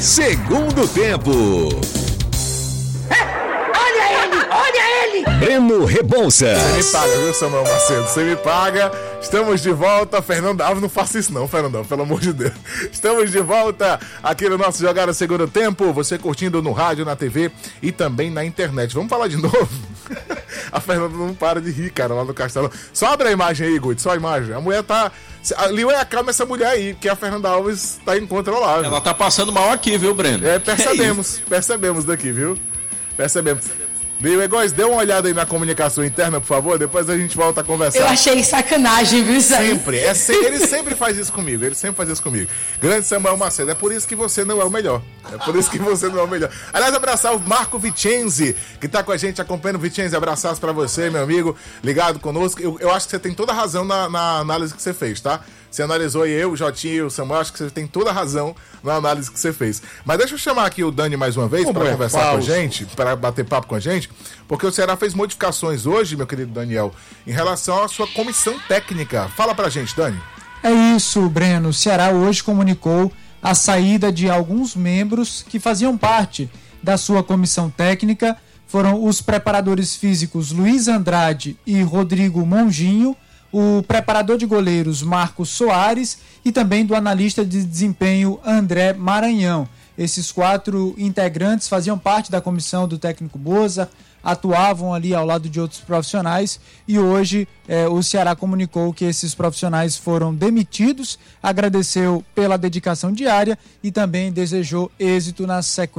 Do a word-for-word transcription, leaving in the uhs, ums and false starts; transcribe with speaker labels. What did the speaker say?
Speaker 1: Segundo tempo.
Speaker 2: Olha ele, olha ele!
Speaker 1: Breno Rebouças.
Speaker 3: Você me paga, viu, Samuel Macedo? Você me paga. Estamos de volta. Fernando Alves, não faça isso não, Fernandão, pelo amor de Deus. Estamos de volta aqui no nosso Jogada Segundo Tempo. Você curtindo no rádio, na T V e também na internet. Vamos falar de novo? A Fernanda não para de rir, cara, lá no Castelo. Só abre a imagem aí, Guti, só a imagem. A mulher tá... Ali é a calma essa mulher aí, porque a Fernanda Alves tá incontrolável.
Speaker 4: Ela tá passando mal aqui, viu, Breno?
Speaker 3: É, percebemos, é percebemos daqui, viu? Percebemos. Viu, Egóis, dê uma olhada aí na comunicação interna, por favor, depois a gente volta a conversar.
Speaker 2: Eu achei sacanagem, viu, isso aí?
Speaker 3: Sempre, é se... ele sempre faz isso comigo, ele sempre faz isso comigo. Grande Samuel Macedo, é por isso que você não é o melhor. É por isso que você não é o melhor. Aliás, abraçar o Marco Vicenzi, que tá com a gente acompanhando. Vicenzi, abraços pra você, meu amigo, ligado conosco. Eu, eu acho que você tem toda a razão na, na análise que você fez, tá? Você analisou aí eu, o Jotinho e o Samuel, acho que você tem toda a razão na análise que você fez. Mas deixa eu chamar aqui o Dani mais uma vez para conversar com a gente, para bater papo com a gente, porque o Ceará fez modificações hoje, meu querido Daniel, em relação à sua comissão técnica. Fala pra gente, Dani.
Speaker 5: É isso, Breno. O Ceará hoje comunicou a saída de alguns membros que faziam parte da sua comissão técnica. Foram os preparadores físicos Luiz Andrade e Rodrigo Monginho, o preparador de goleiros Marcos Soares e também do analista de desempenho André Maranhão. Esses quatro integrantes faziam parte da comissão do técnico Boza, atuavam ali ao lado de outros profissionais e hoje eh, o Ceará comunicou que esses profissionais foram demitidos, agradeceu pela dedicação diária e também desejou êxito na sequência.